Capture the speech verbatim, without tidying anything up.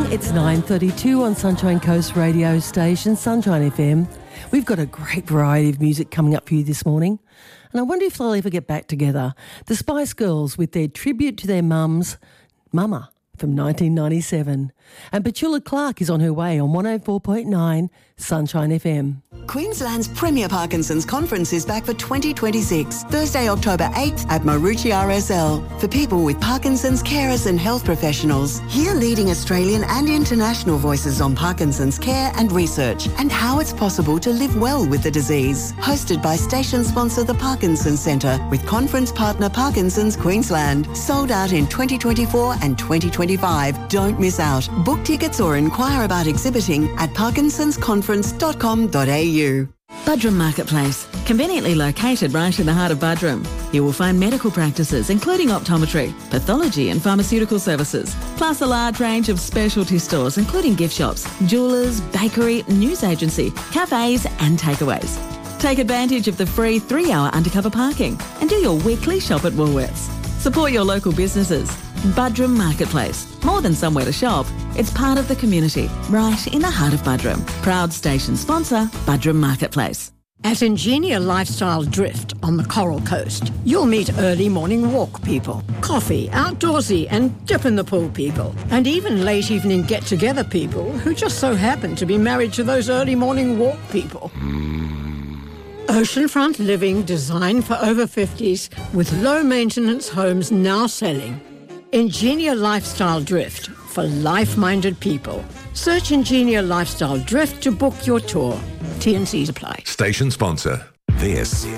It's nine thirty-two on Sunshine Coast radio station, Sunshine F M. We've got a great variety of music coming up for you this morning. And I wonder if they'll ever get back together. The Spice Girls with their tribute to their mums, Mama, from nineteen ninety-seven. And Petula Clark is on her way on one oh four point nine Sunshine F M. Queensland's premier Parkinson's Conference is back for twenty twenty-six, Thursday, October eighth at Maroochy R S L. For people with Parkinson's, carers and health professionals, hear leading Australian and international voices on Parkinson's care and research and how it's possible to live well with the disease. Hosted by station sponsor the Parkinson's Centre with conference partner Parkinson's Queensland. Sold out in twenty twenty-four and twenty twenty-five. Don't miss out. Book tickets or inquire about exhibiting at parkinsons conference dot com dot a u. Budrum Marketplace, conveniently located right in the heart of Budrum. You will find medical practices including optometry, pathology and pharmaceutical services, plus a large range of specialty stores including gift shops, jewellers, bakery, news agency, cafes and takeaways. Take advantage of the free three-hour undercover parking and do your weekly shop at Woolworths. Support your local businesses. Budrum Marketplace. More than somewhere to shop, it's part of the community, right in the heart of Budrum. Proud station sponsor, Budrum Marketplace. At Ingenia Lifestyle Drift on the Coral Coast, you'll meet early morning walk people, coffee, outdoorsy and dip in the pool people, and even late evening get-together people who just so happen to be married to those early morning walk people. Oceanfront living designed for over fifties with low-maintenance homes now selling. Ingenia Lifestyle Drift for life-minded people. Search Ingenia Lifestyle Drift to book your tour. T and C's apply. Station sponsor. This